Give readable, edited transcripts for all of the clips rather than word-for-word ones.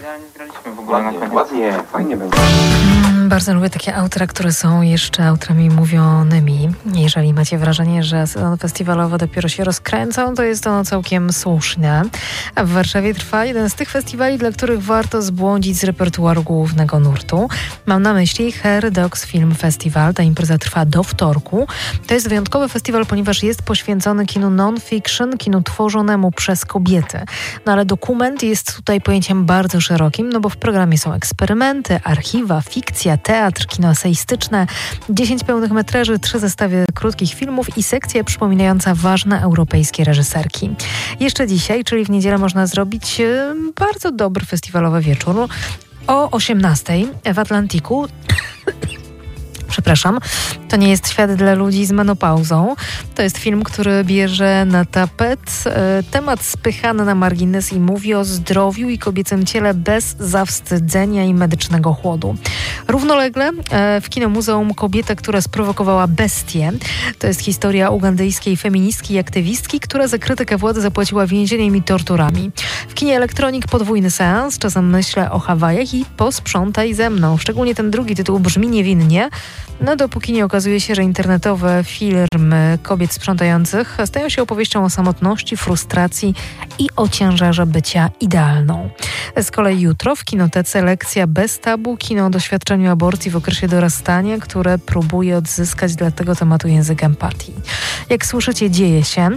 ale nie zgraliśmy w ogóle na koniec. Ładnie, fajnie będzie. Bardzo lubię takie outra, które są jeszcze outrami mówionymi. Jeżeli macie wrażenie, że sezon festiwalowy dopiero się rozkręcą, to jest ono całkiem słuszne. A w Warszawie trwa jeden z tych festiwali, dla których warto zbłądzić z repertuaru głównego nurtu. Mam na myśli Hair Dogs Film Festival. Ta impreza trwa do wtorku. To jest wyjątkowy festiwal, ponieważ jest poświęcony kinu non-fiction, kinu tworzonemu przez kobiety. No ale dokument jest tutaj pojęciem bardzo szerokim, no bo w programie są eksperymenty, archiwa, fikcja, teatr, kino eseistyczne, 10 pełnych metraży, 3 zestawy krótkich filmów i sekcja przypominająca ważne europejskie reżyserki. Jeszcze dzisiaj, czyli w niedzielę, można zrobić bardzo dobry festiwalowy wieczór o 18:00 w Atlantiku. Przepraszam, to nie jest świat dla ludzi z menopauzą. To jest film, który bierze na tapet temat spychany na margines i mówi o zdrowiu i kobiecym ciele bez zawstydzenia i medycznego chłodu. Równolegle w Kinomuzeum Kobieta, która sprowokowała bestię. To jest historia ugandyjskiej feministki i aktywistki, która za krytykę władzy zapłaciła więzieniem i torturami. W kinie Elektronik podwójny seans. Czasem myślę o Hawajach i Posprzątaj ze mną. Szczególnie ten drugi tytuł brzmi niewinnie. No dopóki nie okazuje się, że internetowe firmy kobiet sprzątających stają się opowieścią o samotności, frustracji i o ciężarze bycia idealną. Z kolei jutro w Kinotece lekcja bez tabu, kino o doświadczeniu aborcji w okresie dorastania, które próbuje odzyskać dla tego tematu język empatii. Jak słyszycie, dzieje się.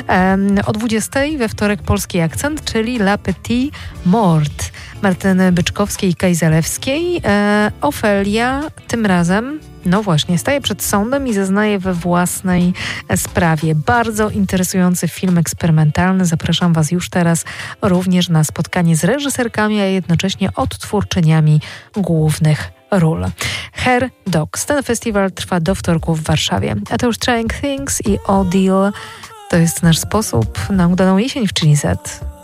O 20:00 we wtorek polski akcent, czyli La Petite Mort Martyny Byczkowskiej i Kai Zalewskiej. Ofelia tym razem staje przed sądem i zeznaje we własnej sprawie. Bardzo interesujący film eksperymentalny. Zapraszam Was już teraz również na spotkanie z reżyserkami, a jednocześnie odtwórczyniami głównych ról. Hair Dogs. Ten festiwal trwa do wtorku w Warszawie. A to już Trying Things i Odile. To jest nasz sposób na udaną jesień w Chili Z.